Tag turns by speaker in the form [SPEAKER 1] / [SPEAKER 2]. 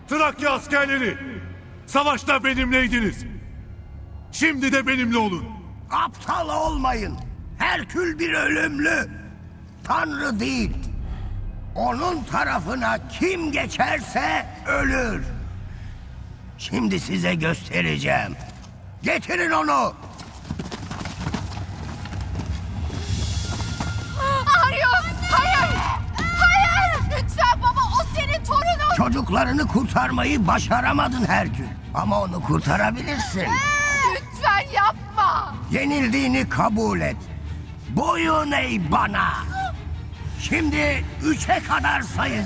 [SPEAKER 1] Trakya askerleri, savaşta benimleydiniz. Şimdi de benimle olun.
[SPEAKER 2] Aptal olmayın. Herkül bir ölümlü. Tanrı değil. Onun tarafına kim geçerse ölür. Şimdi size göstereceğim. Getirin onu.
[SPEAKER 3] Arius! Hayır! Hayır! Lütfen baba, o senin torunun!
[SPEAKER 2] Çocuklarını kurtarmayı başaramadın Herkül. Ama onu kurtarabilirsin.
[SPEAKER 3] Lütfen yapma!
[SPEAKER 2] Yenildiğini kabul et. Boyun eğ bana. Şimdi 3'e kadar sayacağım.